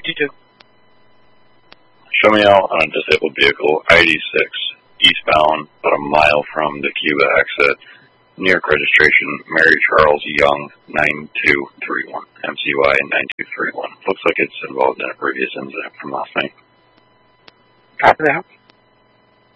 You too. Show me out on a disabled vehicle, I-86, eastbound, about a mile from the Cuba exit. New York registration, Mary Charles Young, 9231. MCY 9231. Looks like it's involved in a previous incident from last night. Copy that.